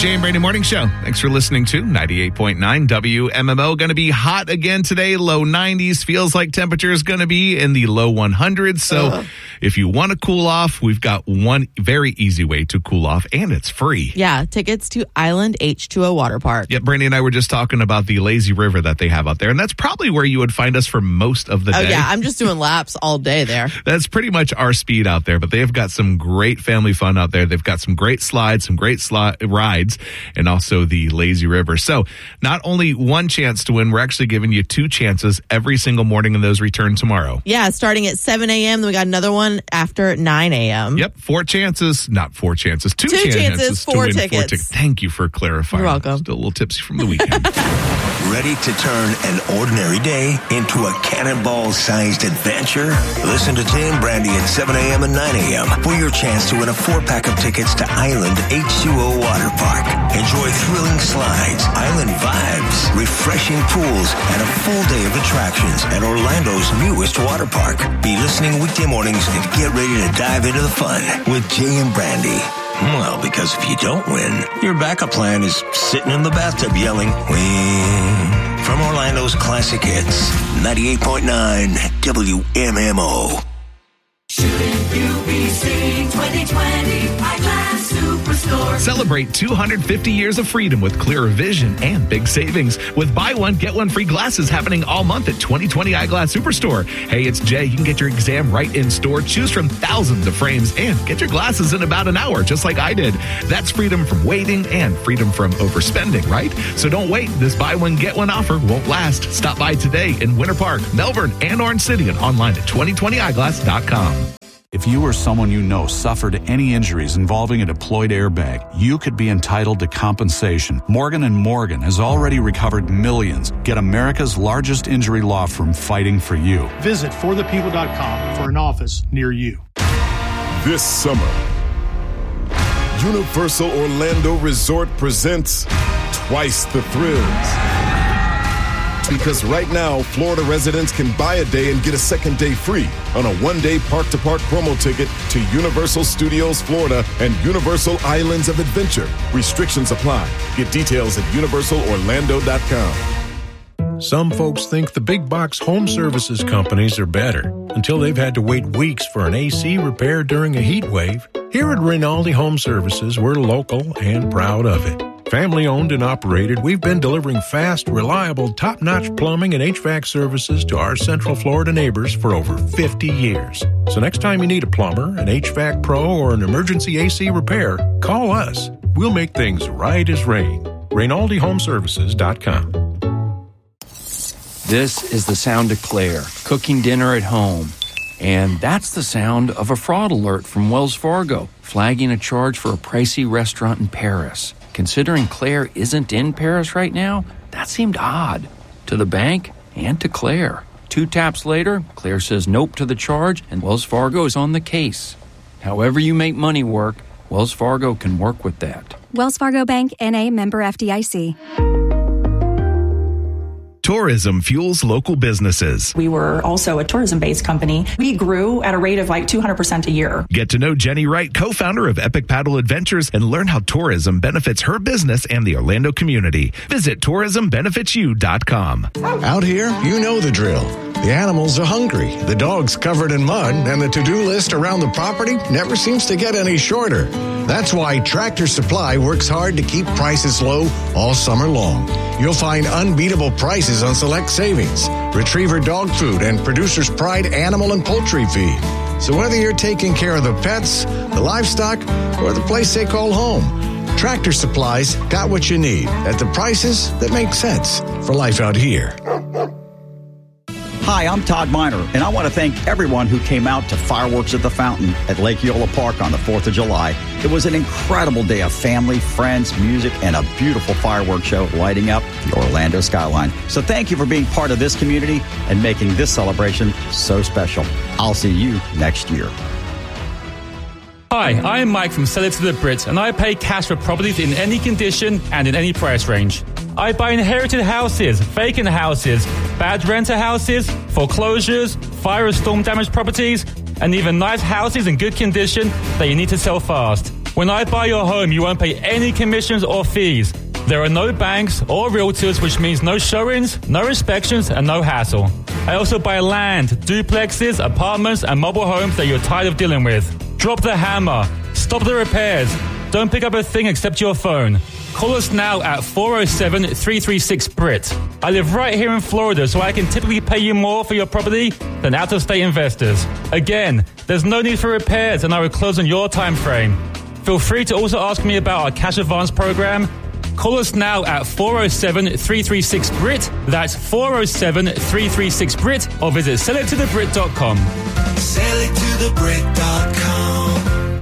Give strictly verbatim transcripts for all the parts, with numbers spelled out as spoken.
Jay and Brady Morning Show. Thanks for listening to ninety-eight point nine W M M O. Going to be hot again today, low nineties. Feels like temperature is going to be in the low one hundreds. So uh. if you want to cool off, we've got one very easy way to cool off, and it's free. Yeah, tickets to Island H two O Water Park. Yeah, Brandy and I were just talking about the lazy river that they have out there, and that's probably where you would find us for most of the day. Oh, yeah, I'm just doing laps all day there. That's pretty much our speed out there, but they've got some great family fun out there. They've got some great slides, some great sli- rides, and also the lazy river. So not only one chance to win, we're actually giving you two chances every single morning, and those return tomorrow. Yeah, starting at seven a.m. Then we got another one after nine a.m. Yep, four chances, not four chances, two, two chances, chances four, to win tickets. four tickets. Thank you for clarifying. You're welcome. Still a little tipsy from the weekend. Ready to turn an ordinary day into a cannonball-sized adventure? Listen to Jay and Brandy at seven a.m. and nine a.m. for your chance to win a four-pack of tickets to Island H two O Water Park. Enjoy thrilling slides, island vibes, refreshing pools, and a full day of attractions at Orlando's newest water park. Be listening weekday mornings and get ready to dive into the fun with Jay and Brandy. Well, because if you don't win, your backup plan is sitting in the bathtub yelling, "Win." From Orlando's classic hits, ninety-eight point nine W M M O. Shouldn't you be seeing twenty twenty Eyeglass Superstore? Celebrate two hundred fifty years of freedom with clearer vision and big savings. With buy one, get one free glasses happening all month at twenty twenty Eyeglass Superstore. Hey, it's Jay. You can get your exam right in store. Choose from thousands of frames and get your glasses in about an hour, just like I did. That's freedom from waiting and freedom from overspending, right? So don't wait. This buy one, get one offer won't last. Stop by today in Winter Park, Melbourne, and Orange City, and online at twenty twenty eyeglass dot com. If you or someone you know suffered any injuries involving a deployed airbag, you could be entitled to compensation. Morgan and Morgan has already recovered millions. Get America's largest injury law firm fighting for you. Visit for the people dot com for an office near you. This summer, Universal Orlando Resort presents Twice the Thrills. Because right now, Florida residents can buy a day and get a second day free on a one-day park-to-park promo ticket to Universal Studios Florida and Universal Islands of Adventure. Restrictions apply. Get details at universal orlando dot com. Some folks think the big box home services companies are better until they've had to wait weeks for an A C repair during a heat wave. Here at Rinaldi Home Services, we're local and proud of it. Family owned and operated, we've been delivering fast, reliable, top-notch plumbing and H V A C services to our Central Florida neighbors for over fifty years. So next time you need a plumber, an H V A C pro, or an emergency A C repair, call us. We'll make things right as rain. Rinaldi Home Services dot com. This is the sound of Claire, cooking dinner at home. And that's the sound of a fraud alert from Wells Fargo, flagging a charge for a pricey restaurant in Paris. Considering Claire isn't in Paris right now, that seemed odd to the bank and to Claire. Two taps later, Claire says nope to the charge, and Wells Fargo is on the case. However you make money work, Wells Fargo can work with that. Wells Fargo Bank, N A, member F D I C. Tourism fuels local businesses. We were also a tourism-based company. We grew at a rate of like two hundred percent a year. Get to know Jenny Wright, co-founder of Epic Paddle Adventures, and learn how tourism benefits her business and the Orlando community. Visit tourism benefits you dot com. Out here, you know the drill. The animals are hungry, the dog's covered in mud, and the to-do list around the property never seems to get any shorter. That's why Tractor Supply works hard to keep prices low all summer long. You'll find unbeatable prices on select savings, Retriever dog food, and Producer's Pride animal and poultry feed. So whether you're taking care of the pets, the livestock, or the place they call home, Tractor Supply's got what you need at the prices that make sense for life out here. Hi, I'm Todd Miner, and I want to thank everyone who came out to Fireworks at the Fountain at Lake Eola Park on the fourth of July. It was an incredible day of family, friends, music, and a beautiful fireworks show lighting up the Orlando skyline. So thank you for being part of this community and making this celebration so special. I'll see you next year. Hi, I'm Mike from Sell It to the Brits, and I pay cash for properties in any condition and in any price range. I buy inherited houses, vacant houses, bad renter houses, foreclosures, fire and storm damaged properties, and even nice houses in good condition that you need to sell fast. When I buy your home, you won't pay any commissions or fees. There are no banks or realtors, which means no showings, no inspections, and no hassle. I also buy land, duplexes, apartments, and mobile homes that you're tired of dealing with. Drop the hammer. Stop the repairs. Don't pick up a thing except your phone. Call us now at four oh seven, three three six, B R I T. I live right here in Florida, so I can typically pay you more for your property than out-of-state investors. Again, there's no need for repairs, and I will close on your time frame. Feel free to also ask me about our cash advance program. Call us now at four oh seven, three three six, B R I T. That's four oh seven, three three six, B R I T, or visit sell it to the brit dot com. sell it to the brit dot com.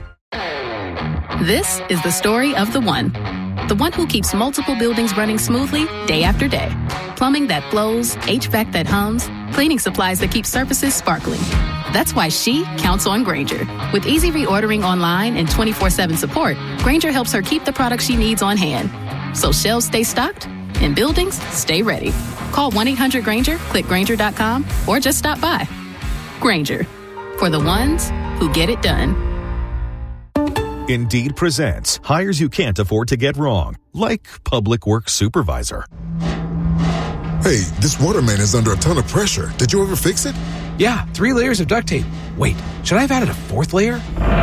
This is the story of the one. The one who keeps multiple buildings running smoothly day after day. Plumbing that flows, H V A C that hums, cleaning supplies that keep surfaces sparkling. That's why she counts on Grainger. With easy reordering online and twenty-four seven support, Grainger helps her keep the products she needs on hand. So shelves stay stocked and buildings stay ready. Call one eight hundred Grainger, click Grainger dot com, or just stop by. Grainger, for the ones who get it done. Indeed presents hires you can't afford to get wrong, like public works supervisor. Hey, this water main is under a ton of pressure. Did you ever fix it? Yeah, three layers of duct tape. Wait, should I have added a fourth layer?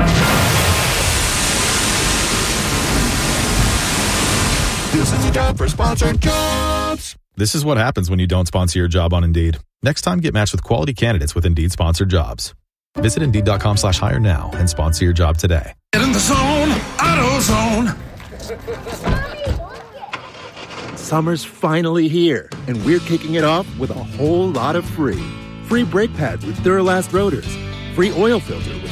This is a job for sponsored jobs. This is what happens when you don't sponsor your job on Indeed. Next time, get matched with quality candidates with Indeed sponsored jobs. Visit Indeed.com slash hire now and sponsor your job today. Get in the zone, AutoZone. Summer's finally here, and we're kicking it off with a whole lot of free. Free brake pads with Duralast rotors. Free oil filter with